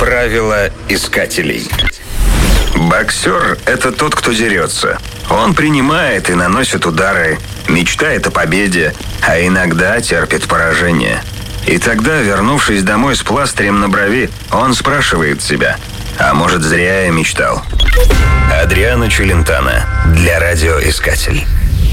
Правила искателей. Боксер – это тот, кто дерется. Он принимает и наносит удары, мечтает о победе, а иногда терпит поражение. И тогда, вернувшись домой с пластырем на брови, он спрашивает себя: а может, зря я мечтал? Адриано Челентано для радиоискатель.